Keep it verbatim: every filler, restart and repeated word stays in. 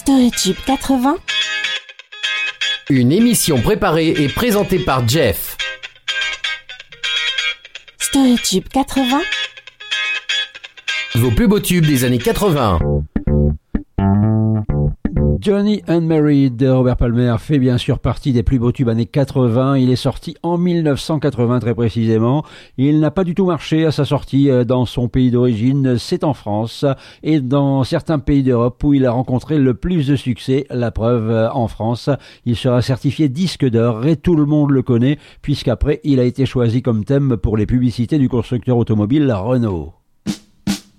Storytube quatre-vingts. Une émission préparée et présentée par Jeff. Storytube quatre-vingts. Vos plus beaux tubes des années quatre-vingts. Johnny and Mary de Robert Palmer fait bien sûr partie des plus beaux tubes années quatre-vingts. Il est sorti en mille neuf cent quatre-vingts très précisément. Il n'a pas du tout marché à sa sortie dans son pays d'origine, c'est en France et dans certains pays d'Europe où il a rencontré le plus de succès. La preuve, en France, il sera certifié disque d'or et tout le monde le connaît puisqu'après il a été choisi comme thème pour les publicités du constructeur automobile Renault.